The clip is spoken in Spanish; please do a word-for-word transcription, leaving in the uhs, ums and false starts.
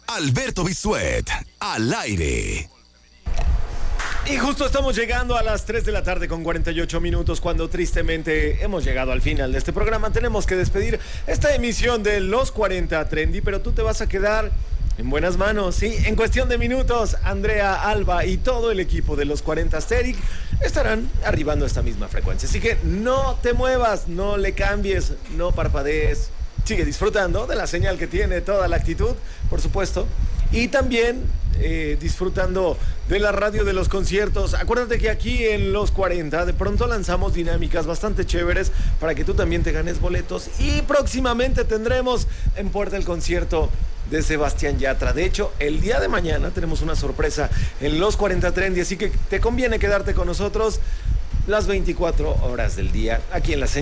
Alberto Bisuet, al aire. Y justo estamos llegando a las tres de la tarde con cuarenta y ocho minutos, cuando tristemente hemos llegado al final de este programa. Tenemos que despedir esta emisión de Los cuarenta Trendy, pero tú te vas a quedar en buenas manos, sí. En cuestión de minutos, Andrea, Alba y todo el equipo de Los cuarenta Asterix estarán arribando a esta misma frecuencia. Así que no te muevas, no le cambies, no parpadees. Sigue disfrutando de la señal que tiene toda la actitud, por supuesto. Y también eh, disfrutando de la radio de los conciertos. Acuérdate que aquí en Los cuarenta de pronto lanzamos dinámicas bastante chéveres para que tú también te ganes boletos. Y próximamente tendremos en puerta el concierto de Sebastián Yatra. De hecho, el día de mañana tenemos una sorpresa en Los cuarenta Trendy, así que te conviene quedarte con nosotros las veinticuatro horas del día aquí en la señal.